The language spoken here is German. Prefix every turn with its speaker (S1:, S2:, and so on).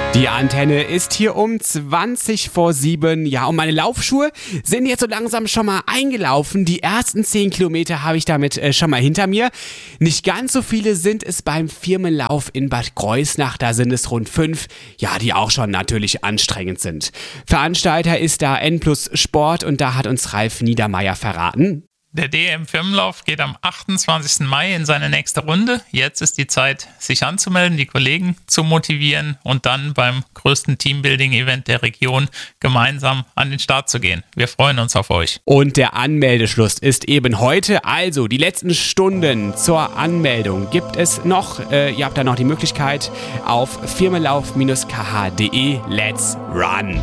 S1: Die Antenne ist hier um 20 vor 7. Ja, und meine Laufschuhe sind jetzt so langsam schon mal eingelaufen. Die ersten 10 Kilometer habe ich damit schon mal hinter mir. Nicht ganz so viele sind es beim Firmenlauf in Bad Kreuznach. Da sind es rund 5, ja, die auch schon natürlich anstrengend sind. Veranstalter ist da N+ Sport und da hat uns Ralf Niedermeyer verraten.
S2: Der DM-Firmenlauf geht am 28. Mai in seine nächste Runde. Jetzt ist die Zeit, sich anzumelden, die Kollegen zu motivieren und dann beim größten Teambuilding-Event der Region gemeinsam an den Start zu gehen. Wir freuen uns auf euch.
S1: Und der Anmeldeschluss ist eben heute. Also die letzten Stunden zur Anmeldung gibt es noch. Ihr habt da noch die Möglichkeit auf firmenlauf-kh.de. Let's run!